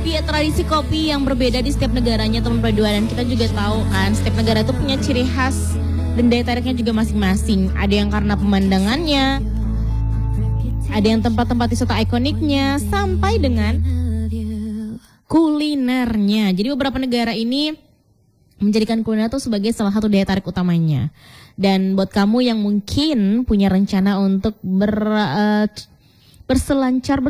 tradisi kopi yang berbeda di setiap negaranya teman berdua, dan kita juga tahu kan setiap negara itu punya ciri khas dan daya tariknya juga masing-masing. Ada yang karena pemandangannya, ada yang tempat-tempat wisata ikoniknya, sampai dengan kulinernya. Jadi beberapa negara ini menjadikan kuliner itu sebagai salah satu daya tarik utamanya. Dan buat kamu yang mungkin punya rencana untuk berselancar,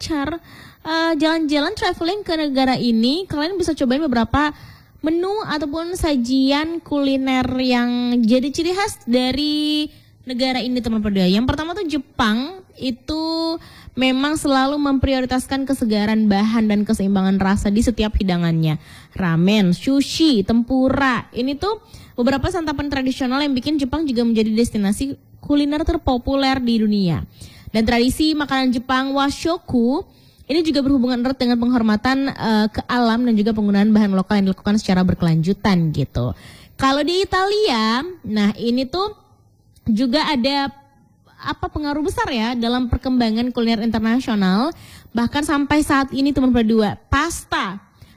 jalan-jalan traveling ke negara ini, kalian bisa cobain beberapa menu ataupun sajian kuliner yang jadi ciri khas dari negara ini teman berdua. Yang pertama tuh Jepang, itu memang selalu memprioritaskan kesegaran bahan dan keseimbangan rasa di setiap hidangannya. Ramen, sushi, tempura, ini tuh beberapa santapan tradisional yang bikin Jepang juga menjadi destinasi kuliner terpopuler di dunia. Dan tradisi makanan Jepang washoku ini juga berhubungan erat dengan penghormatan ke alam dan juga penggunaan bahan lokal yang dilakukan secara berkelanjutan gitu. Kalau di Italia, nah ini tuh juga ada pengaruh besar ya dalam perkembangan kuliner internasional. Bahkan sampai saat ini teman berdua, pasta,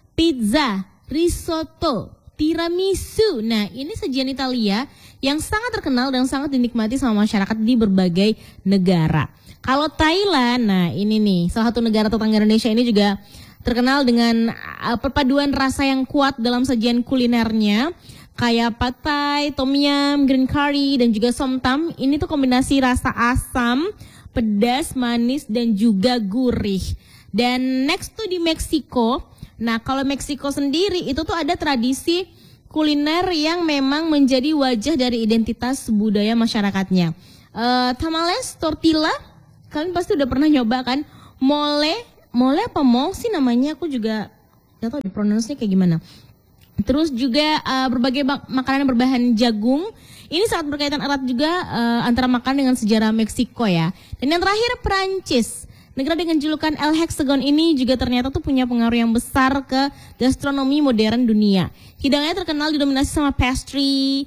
pizza, risotto, tiramisu. Nah ini sajian Italia yang sangat terkenal dan sangat dinikmati sama masyarakat di berbagai negara. Kalau Thailand, nah ini nih salah satu negara tetangga Indonesia ini juga terkenal dengan perpaduan rasa yang kuat dalam sajian kulinernya. Kayak pad thai, tom yum, green curry, dan juga somtam. Ini tuh kombinasi rasa asam, pedas, manis, dan juga gurih. Dan next tuh di Meksiko. Nah kalau Meksiko sendiri itu tuh ada tradisi kuliner yang memang menjadi wajah dari identitas budaya masyarakatnya. Tamales, tortilla, kalian pasti udah pernah nyoba kan? Mole apa mole sih namanya? Aku juga gak tahu di pronounce-nya kayak gimana. Terus juga berbagai makanan berbahan jagung. Ini sangat berkaitan erat juga antara makanan dengan sejarah Meksiko ya. Dan yang terakhir Prancis. Negara dengan julukan El Hexagon ini juga ternyata tuh punya pengaruh yang besar ke gastronomi modern dunia. Hidangannya terkenal didominasi sama pastry,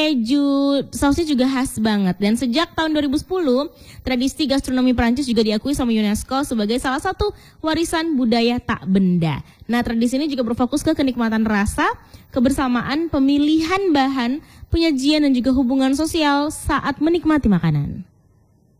keju, sausnya juga khas banget. Dan sejak tahun 2010, tradisi gastronomi Prancis juga diakui sama UNESCO sebagai salah satu warisan budaya tak benda. Nah, tradisi ini juga berfokus ke kenikmatan rasa, kebersamaan, pemilihan bahan, penyajian, dan juga hubungan sosial saat menikmati makanan.